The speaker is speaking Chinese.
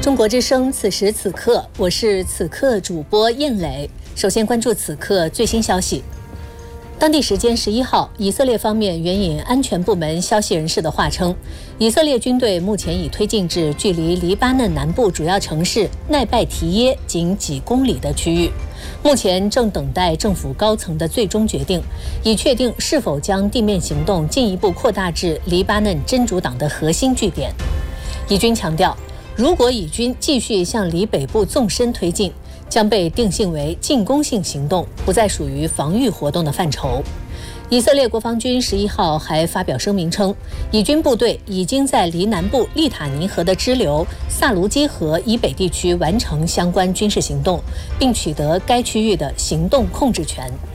中国之声，此时此刻，我是此刻主播燕磊。首先关注此刻最新消息。当地时间11号，以色列方面援引安全部门消息人士的话称，以色列军队目前已推进至距离黎巴嫩南部主要城市奈拜提耶仅几公里的区域，目前正等待政府高层的最终决定，以确定是否将地面行动进一步扩大至黎巴嫩真主党的核心据点。以军强调，如果以军继续向黎北部纵深推进，将被定性为进攻性行动，不再属于防御活动的范畴。以色列国防军11号还发表声明称，以军部队已经在黎南部利塔尼河的支流萨卢基河以北地区完成相关军事行动，并取得该区域的行动控制权。